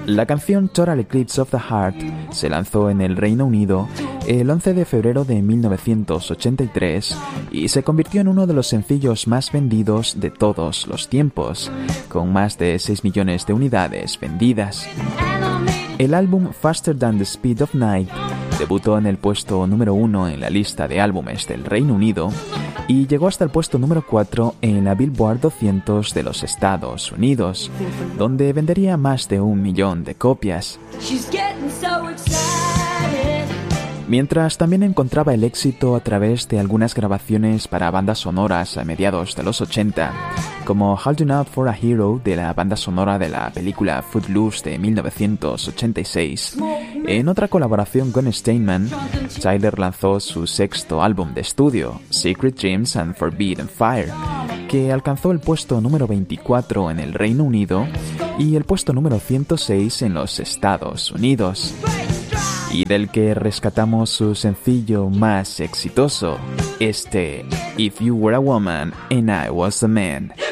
La canción Total Eclipse of the Heart se lanzó en el Reino Unido el 11 de febrero de 1983 y se convirtió en uno de los sencillos más vendidos de todos los tiempos, con más de 6 millones de unidades vendidas. El álbum Faster Than the Speed of Night debutó en el puesto número 1 en la lista de álbumes del Reino Unido y llegó hasta el puesto número 4 en la Billboard 200 de los Estados Unidos, donde vendería más de 1 millón de copias. Mientras también encontraba el éxito a través de algunas grabaciones para bandas sonoras a mediados de los 80, como Holding Out for a Hero de la banda sonora de la película Footloose de 1986. En otra colaboración con Steinman, Tyler lanzó su sexto álbum de estudio, Secret Dreams and Forbidden Fire, que alcanzó el puesto número 24 en el Reino Unido y el puesto número 106 en los Estados Unidos, y del que rescatamos su sencillo más exitoso, If You Were a Woman and I Was a Man.